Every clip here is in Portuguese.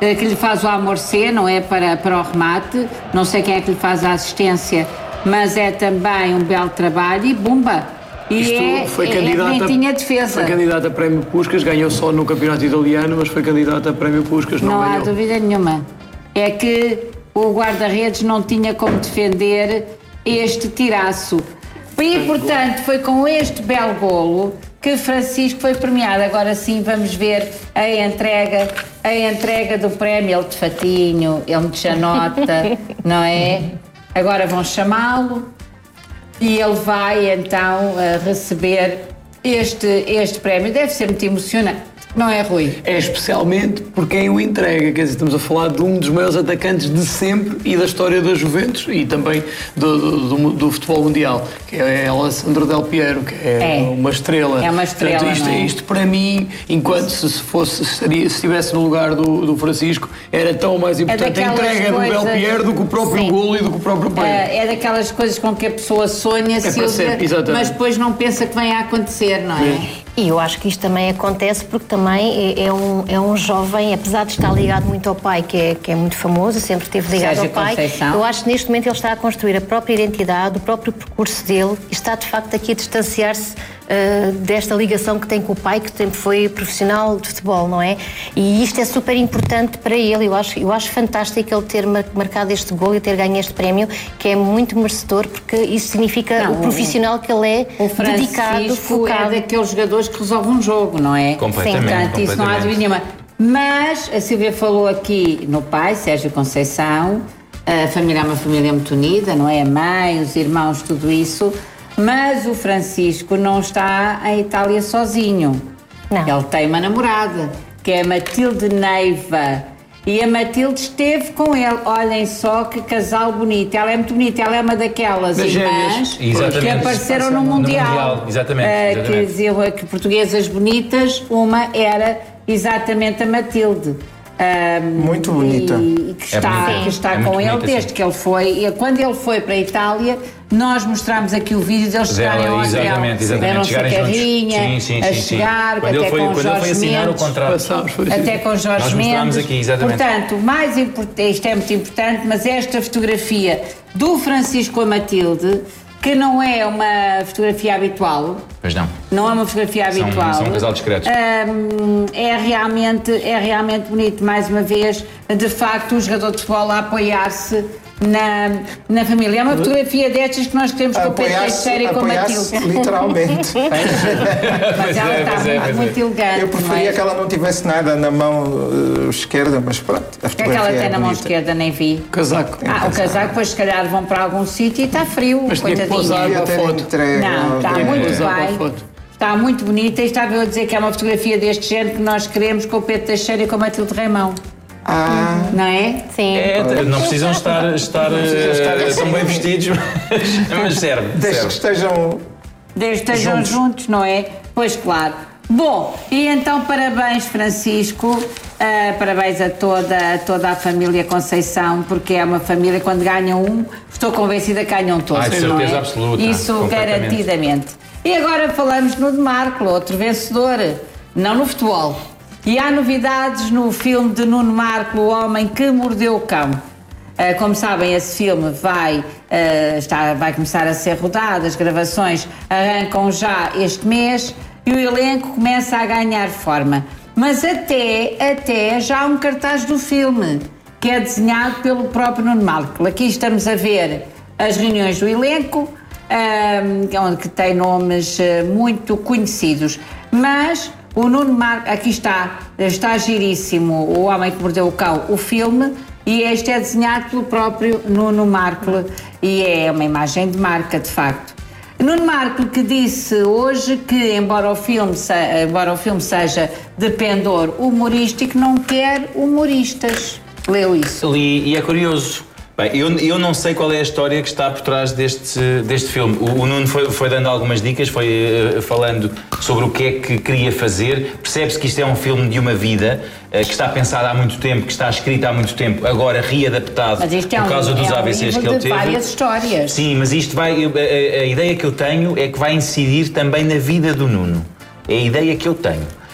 que lhe faz o amorcê, não é, para o remate. Não sei quem é que lhe faz a assistência, mas é também um belo trabalho e bumba. E isto foi defesa. Foi candidata a Prémio Puskás, ganhou só no campeonato italiano, mas foi candidata a Prémio Puskás, não ganhou. Não há dúvida nenhuma. É que o guarda-redes não tinha como defender este tiraço. E, portanto, foi com este belo golo que Francisco foi premiado. Agora sim vamos ver a entrega do prémio. Ele de fatinho, ele de chanota, não é? Agora vão chamá-lo e ele vai então receber este prémio. Deve ser muito emocionante. Não é, Rui? É especialmente por quem o entrega, quer dizer, estamos a falar de um dos maiores atacantes de sempre e da história da Juventus e também do futebol mundial, que é Alessandro Del Piero, que é uma estrela. É uma estrela. Portanto, isto para mim, enquanto se estivesse no lugar do Francisco, era tão mais importante a entrega do Del Piero do que o próprio golo e do que o próprio prémio. É daquelas coisas com que a pessoa sonha, Silvia, mas depois não pensa que vem a acontecer, não é? E eu acho que isto também acontece porque também é um jovem, apesar de estar ligado muito ao pai, que é muito famoso, sempre esteve ligado ao pai. Conceição. Eu acho que neste momento ele está a construir a própria identidade, o próprio percurso dele e está de facto aqui a distanciar-se desta ligação que tem com o pai, que sempre foi profissional de futebol, não é? E isto é super importante para ele. Eu acho fantástico ele ter marcado este gol e ter ganho este prémio, que é muito merecedor, porque isso significa o profissional que ele é, dedicado, focado. É daqueles jogadores que resolvem um jogo, não é? Completamente. Portanto, isso não há dúvida nenhuma. Mas a Silvia falou aqui no pai, Sérgio Conceição, a família é uma família muito unida, não é? A mãe, os irmãos, tudo isso. Mas o Francisco não está em Itália sozinho. Não. Ele tem uma namorada, que é a Matilde Neiva. E a Matilde esteve com ele. Olhem só que casal bonito. Ela é muito bonita. Ela é uma daquelas irmãs que apareceram no Mundial. Exatamente. Que diziam que portuguesas bonitas, uma era exatamente a Matilde. Muito bonita. E que está com ele desde que ele foi. E quando ele foi para a Itália, nós mostramos aqui o vídeo deles chegarem ao hotel. Exatamente. A carrinha, a chegar, até com o Jorge Mendes. Até com Jorge Mendes. Aqui, exatamente. Portanto, o mais importante, isto é muito importante, mas esta fotografia do Francisco a Matilde, que não é uma fotografia habitual. Pois não. Não é uma fotografia habitual. São um casal discretos. É realmente bonito, mais uma vez, de facto, o jogador de futebol a apoiar-se na família. É uma fotografia destas que nós queremos com o Pedro Teixeira e com a Matilde. Literalmente. Mas ela está muito elegante. Eu preferia que ela não tivesse nada na mão esquerda, mas pronto. O que é que ela tem na mão esquerda? Nem vi. O casaco. O casaco, depois se calhar vão para algum sítio e está frio. Mas tinha que pousar a foto. Não, está muito bem. Está muito bonita e estava eu a dizer que é uma fotografia deste género que nós queremos com o Pedro Teixeira e com a Matilde Raimão. Não é? Sim. Não precisam estar tão bem vestidos, mas serve. Desde que estejam juntos, não é? Pois claro. Bom, e então parabéns, Francisco, parabéns a toda a família Conceição, porque é uma família, quando ganham um, estou convencida que ganham todos, de não certeza é? absoluta. Isso garantidamente. E agora falamos no de Marco, outro vencedor, não no futebol. E há novidades no filme de Nuno Marco, O Homem que Mordeu o Cão. Como sabem, esse filme vai começar a ser rodado, as gravações arrancam já este mês e o elenco começa a ganhar forma. Mas até já há um cartaz do filme, que é desenhado pelo próprio Nuno Marco. Aqui estamos a ver as reuniões do elenco, que tem nomes muito conhecidos. Mas o Nuno Marco, aqui está giríssimo, O Homem que Mordeu o Cão, o filme, e este é desenhado pelo próprio Nuno Marco e é uma imagem de marca, de facto. Nuno Marco que disse hoje que, embora o filme seja de pendor humorístico, não quer humoristas. Leu isso? Li, e é curioso. Bem, eu não sei qual é a história que está por trás deste filme. O Nuno foi dando algumas dicas, foi falando sobre o que é que queria fazer. Percebe-se que isto é um filme de uma vida, que está pensado há muito tempo, que está escrito há muito tempo, agora readaptado por causa dos AVCs que ele teve. Várias histórias. Sim, mas isto vai... A ideia que eu tenho é que vai incidir também na vida do Nuno. É a ideia que eu tenho.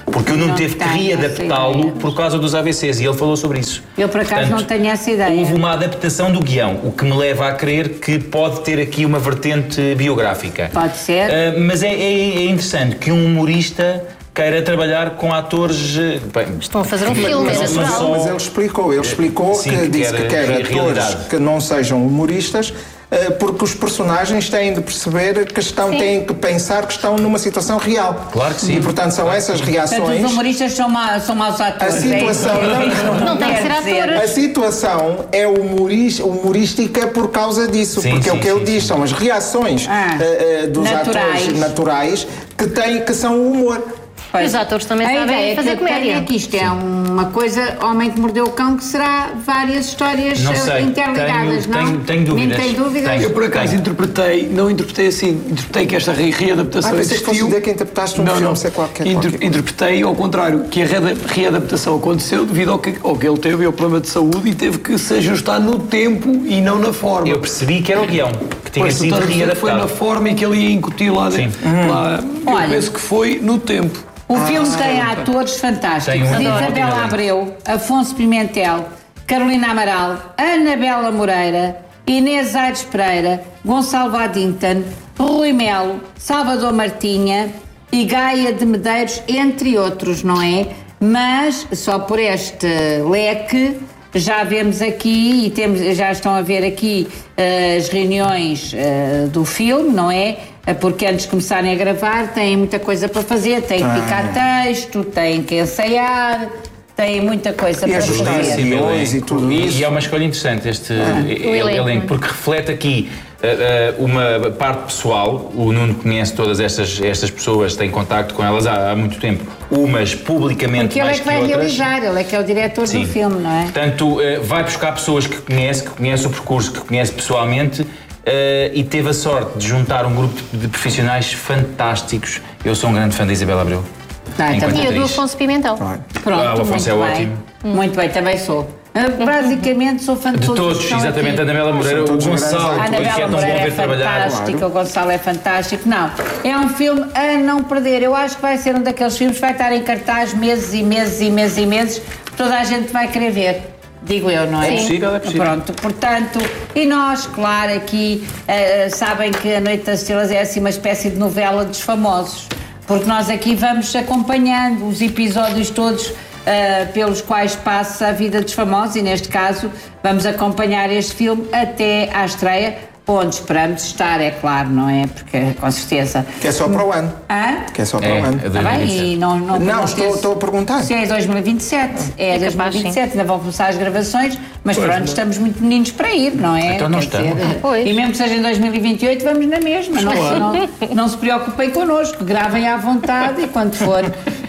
porque o Nuno teve que readaptá-lo por causa dos AVCs, e ele falou sobre isso. Eu, por acaso, não tenho essa ideia. Houve uma adaptação do guião, o que me leva a crer que pode ter aqui uma vertente biográfica. Pode ser. Mas é interessante que um humorista queira trabalhar com atores... Bem, estão a fazer um filme, é natural. Mas ele explicou Sim, que disse que quer atores que não sejam humoristas, porque os personagens têm de perceber têm que pensar que estão numa situação real. Claro que sim. E, portanto, são essas reações... Portanto, os humoristas são maus atores. A situação... Não tem que ser atores. A situação é humorística por causa disso, Sim, porque sim, o que ele sim, diz sim. são as reações dos atores naturais que são o humor. E os atores também sabem fazer comédia. Que isto é uma coisa, Homem que Mordeu o Cão, que será várias histórias interligadas, não? Tenho dúvidas. Tem dúvidas? Eu, por acaso, não interpretei assim. Interpretei que esta readaptação Pensei que fosse dizer que interpretaste um filme, sei qualquer interpretei ao contrário, que a readaptação aconteceu devido ao que ele teve, ao problema de saúde, e teve que se ajustar no tempo e não na forma. Eu percebi que era o guião, que tinha sido readaptado. Foi na forma em que ele ia incutir lá dentro. Eu penso que foi no tempo. O filme tem atores fantásticos. Isabela Abreu, Afonso Pimentel, Carolina Amaral, Anabela Moreira, Inês Aires Pereira, Gonçalo Addington, Rui Melo, Salvador Martinha e Gaia de Medeiros, entre outros, não é? Mas, só por este leque, já vemos aqui e já estão a ver aqui as reuniões do filme, não é? Porque antes de começarem a gravar têm muita coisa para fazer, têm que picar texto, têm que ensaiar, têm muita coisa para fazer. E tudo isso. E é uma escolha interessante este elenco, porque reflete aqui uma parte pessoal. O Nuno conhece todas estas pessoas, tem contacto com elas há muito tempo, umas publicamente porque mais que outras. Porque ele é que vai realizar, ele é que é o diretor do filme, não é? Portanto, vai buscar pessoas que conhece o percurso, que conhece pessoalmente, e teve a sorte de juntar um grupo de profissionais fantásticos. Eu sou um grande fã da Isabela Abreu. E eu do Afonso Pimentel. Pronto, o Afonso é ótimo. Muito bem, também sou. Basicamente sou fã de todos. Exatamente, a Anabela Moreira, o Gonçalo, que é tão bom ver trabalhar. O Gonçalo é fantástico. Não, é um filme a não perder. Eu acho que vai ser um daqueles filmes que vai estar em cartaz meses e meses e meses e meses. Toda a gente vai querer ver. Digo eu, não é? É possível. Pronto, portanto, e nós, claro, aqui sabem que A Noite das Estrelas é assim uma espécie de novela dos famosos, porque nós aqui vamos acompanhando os episódios todos pelos quais passa a vida dos famosos, e neste caso vamos acompanhar este filme até à estreia, onde esperamos estar, é claro, não é? Porque, com certeza... Que é só para o ano. Que é só para o ano. Está bem? E não estou a perguntar. Se é 2027. É 2027, ainda vão começar as gravações, mas pronto, estamos muito meninos para ir, não é? Então não estamos. E mesmo que seja em 2028, vamos na mesma. Não se preocupem connosco, gravem à vontade e quando for,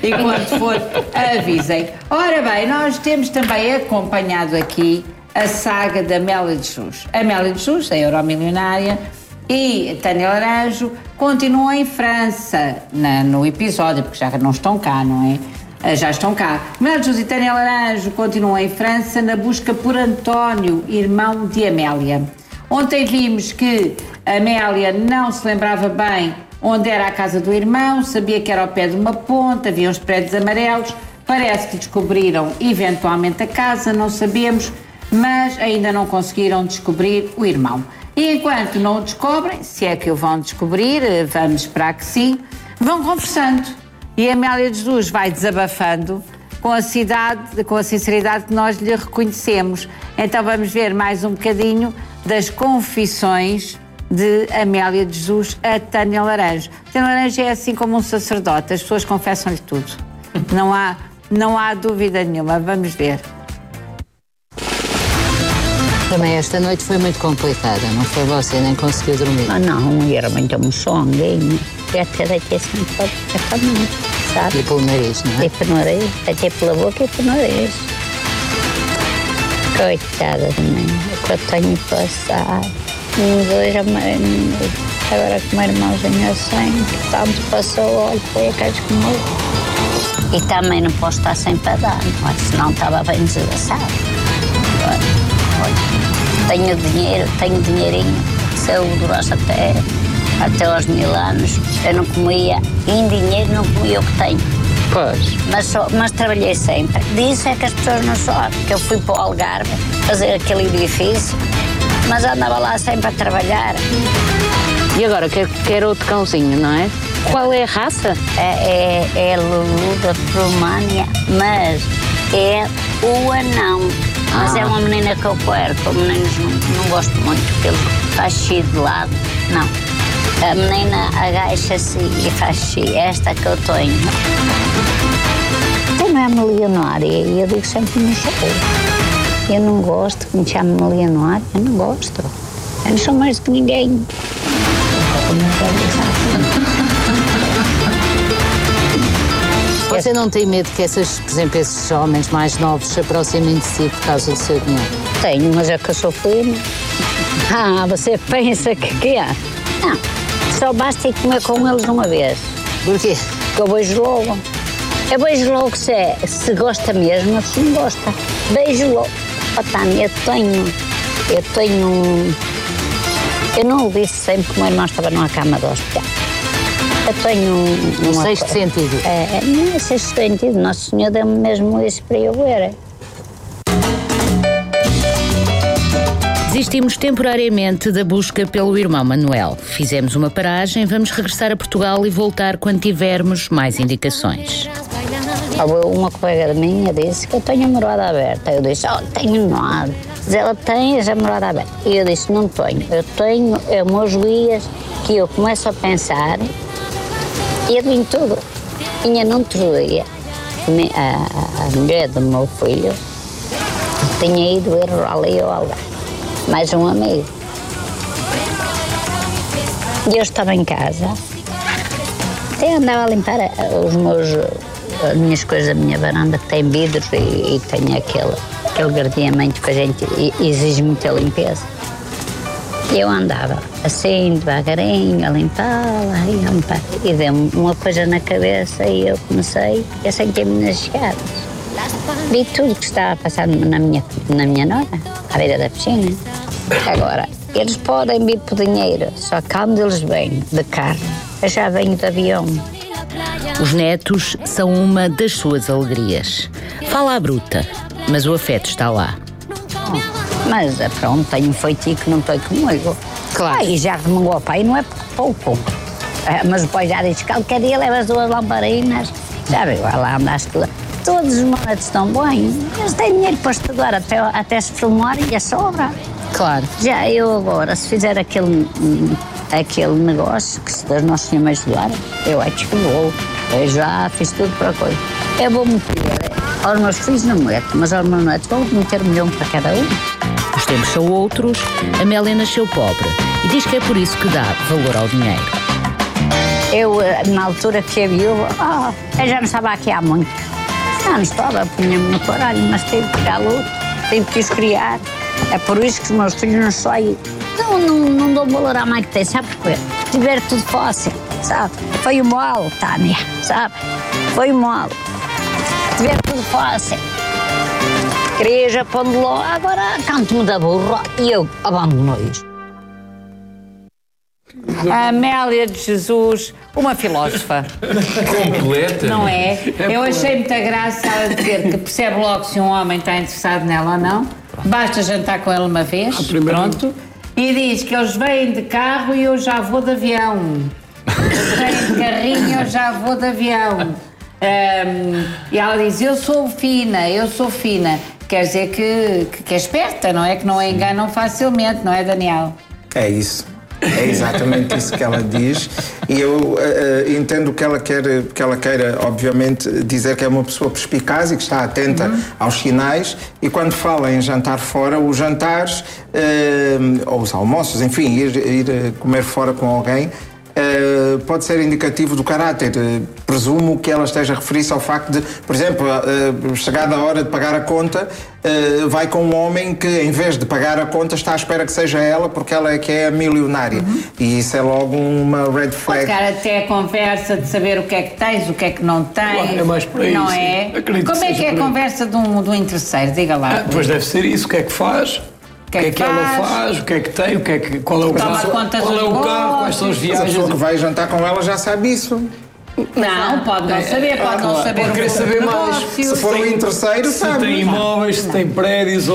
avisem. Ora bem, nós temos também acompanhado aqui a saga da Amélia de Jesus. A Amélia de Jesus, a euromilionária, e Tânia Laranjo continuam em França no episódio, porque já não estão cá, não é? Já estão cá. Amélia de Jesus e Tânia Laranjo continuam em França na busca por António, irmão de Amélia. Ontem vimos que a Amélia não se lembrava bem onde era a casa do irmão, sabia que era ao pé de uma ponte, havia uns prédios amarelos, parece que descobriram eventualmente a casa, não sabemos, mas ainda não conseguiram descobrir o irmão. E enquanto não o descobrem, se é que o vão descobrir, vamos esperar que sim, vão conversando. E a Amélia de Jesus vai desabafando com a sinceridade que nós lhe reconhecemos. Então vamos ver mais um bocadinho das confissões de Amélia de Jesus a Tânia Laranjo. Tânia Laranjo é assim como um sacerdote, as pessoas confessam-lhe tudo. Não há dúvida nenhuma, vamos ver. Também esta noite foi muito complicada, não foi? Você nem conseguiu dormir? Não, era muito emocionante. Eu até deitei sempre para mim, sabe? E pelo nariz, não é? E pelo nariz, até pela boca e pelo nariz. Coitada de mim, o que eu tenho passado. Os dois, agora com o meu irmãozinho assim, que tanto passou, olha, foi a casa que morreu. E também não posso estar sempre a dar, não é? Senão estava bem desgraçado. Tenho dinheirinho, se eu durasse até aos 1000 anos, eu não comia, em dinheiro não comia o que tenho. Pois. Mas trabalhei sempre. Disso é que as pessoas não sabem, que eu fui para o Algarve fazer aquele edifício, mas andava lá sempre a trabalhar. E agora quer outro cãozinho, não é? Qual é a raça? É Lulu da România, mas é o anão. Mas é uma menina que eu perco. Meninos não gosto muito, porque ele faz xixi de lado. Não. A menina agacha-se e faz xixi. Esta que eu tenho. Então não é uma Leonória, e eu digo sempre no show. Eu não gosto que me chamem Leonória, eu não gosto. Eu não sou mais do que ninguém. Você não tem medo que por exemplo, esses homens mais novos se aproximem de si por causa do seu dinheiro? Tenho, mas é que eu sou fina. Você pensa que é? Não, só basta ir comer com eles uma vez. Por quê? Porque eu beijo logo. Eu beijo logo se gosta mesmo, ou se não gosta. Beijo logo. Tânia, eu não o disse sempre que o meu irmão estava numa cama de hospital. Eu tenho um sexto sentido. Não é sexto sentido. Nosso Senhor deu-me mesmo isso para eu ver. Desistimos temporariamente da busca pelo irmão Manuel. Fizemos uma paragem, vamos regressar a Portugal e voltar quando tivermos mais indicações. Uma colega minha disse que eu tenho a morada aberta. Eu disse, tenho nada. Mas ela tem a morada aberta. E eu disse, não tenho. Eu tenho meus dias que eu começo a pensar e adivinho tudo. Vinha num outro dia, a mulher do meu filho tinha ido ver ali ao Algarve, mais um amigo. E eu estava em casa, até andava a limpar as minhas coisas, a minha varanda, que tem vidros e tem aquele gardeamento que a gente exige muita limpeza. E eu andava assim, devagarinho, a limpá-la, e deu-me uma coisa na cabeça e eu comecei a sentir-me nas escadas. Vi tudo que estava a passar na minha nora, à beira da piscina. Agora, eles podem vir por dinheiro, só que quando eles vêm de carro, eu já venho de avião. Os netos são uma das suas alegrias. Fala à bruta, mas o afeto está lá. Mas pronto, tenho um feitio que não tem comigo. Claro. E já remangou o pai, não é pouco. Mas o pai já disse que qualquer dia leva as 2 lamparinas. Já viu, lá andaste lá. Todos os momentos estão bem. Eles têm dinheiro para estudar até se filmar e a sobra. Claro. Já eu agora, se fizer aquele negócio que se Deus Nosso Senhor me ajudar, eu acho que vou. Eu já fiz tudo para a coisa. Eu vou meter aos meus filhos não meto, mas aos meus netos vou meter 1 milhão para cada um. Os tempos são outros, a Amélia nasceu pobre e diz que é por isso que dá valor ao dinheiro. Eu, na altura que a viúva, eu já não estava aqui há muito. Não estava, punha-me no coralho, mas tive que ir à luta, tive que os criar. É por isso que os meus filhos não saem. Não dou valor à mãe que tem, sabe porquê? Tiver tudo fácil, sabe? Foi o mal, Tânia, sabe? Foi o mal. Tiver tudo fácil. Queria já pôr lá, agora canto-me da burra e eu abandono-os. A Amélia de Jesus, uma filósofa. Completa. Não é? Eu achei muita graça ela dizer que percebe logo se um homem está interessado nela ou não. Basta jantar com ele uma vez, pronto. E diz que eles vêm de carro e eu já vou de avião. Eles vêm de carrinho e eu já vou de avião. E ela diz, eu sou fina. Quer dizer que é esperta, não é? Que não a enganam facilmente, não é, Daniel? É isso. É exatamente isso que ela diz e eu entendo que ela queira, obviamente, dizer que é uma pessoa perspicaz e que está atenta aos sinais e quando fala em jantar fora, os jantares ou os almoços, enfim, ir comer fora com alguém pode ser indicativo do caráter. Presumo que ela esteja a referir-se ao facto de, por exemplo, chegada a hora de pagar a conta, vai com um homem que, em vez de pagar a conta, está à espera que seja ela, porque ela é que é a milionária. E isso é logo uma red flag. Pode ficar até a conversa de saber o que é que tens, o que é que não tens. Claro, é mais por aí. Não é? Como é que é a conversa de um interesseiro? Diga lá. Pois deve ser isso. O que é que faz? O que é que ela faz? O que é que tem? Qual é o carro? Qual é o carro? Quais são as Mas a viagens? pessoa que vai jantar com ela já sabe isso. Não, pode não saber, pode não saber Pode querer saber mais. Se for um interesseiro, se tem imóveis, se tem prédios